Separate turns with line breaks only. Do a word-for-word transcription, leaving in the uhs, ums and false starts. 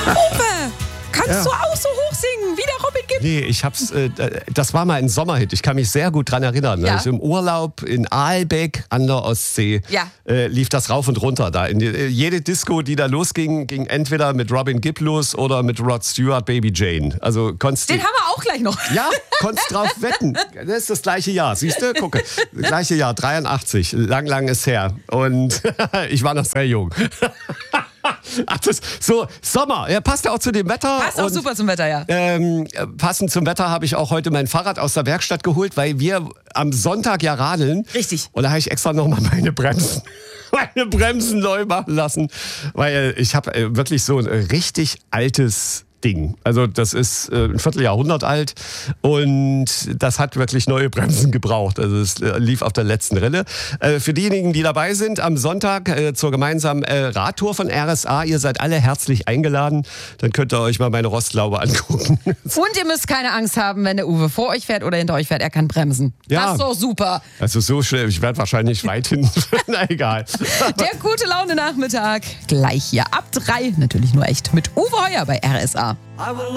Uwe, kannst
Ja.
du auch so hoch singen, wie der Robin Gibb?
Nee, ich hab's, äh, das war mal ein Sommerhit. Ich kann mich sehr gut dran erinnern.
Ja.
Also im Urlaub in Aalbeck an der Ostsee
Ja.
äh, lief das rauf und runter. Da in die, äh, jede Disco, die da losging, ging entweder mit Robin Gibb los oder mit Rod Stewart, Baby Jane. Also konntest
Den
du-
haben wir auch gleich noch.
Ja, konntest drauf wetten. Das ist das gleiche Jahr, siehst du? Gucke, gleiche Jahr, dreiundachtzig. Lang, lang ist her. Und ich war noch sehr jung. Ach, das, so, Sommer, ja, passt ja auch zu dem Wetter.
Passt auch
Und,
super zum Wetter, ja.
Ähm, passend zum Wetter habe ich auch heute mein Fahrrad aus der Werkstatt geholt, weil wir am Sonntag ja radeln.
Richtig.
Und da habe ich extra nochmal meine Bremsen, meine Bremsen neu machen lassen, weil ich habe äh, wirklich so ein richtig altes Ding. Also das ist äh, ein Vierteljahrhundert alt und das hat wirklich neue Bremsen gebraucht. Also es äh, lief auf der letzten Rille. Äh, für diejenigen, die dabei sind, am Sonntag äh, zur gemeinsamen äh, Radtour von R S A, ihr seid alle herzlich eingeladen. Dann könnt ihr euch mal meine Rostlaube angucken.
Und ihr müsst keine Angst haben, wenn der Uwe vor euch fährt oder hinter euch fährt, er kann bremsen.
Ja.
Das ist doch super.
Also so schnell, ich werde wahrscheinlich weit hin. Na egal.
Der gute Laune Nachmittag gleich hier ab drei. Natürlich nur echt mit Uwe Heuer bei R S A.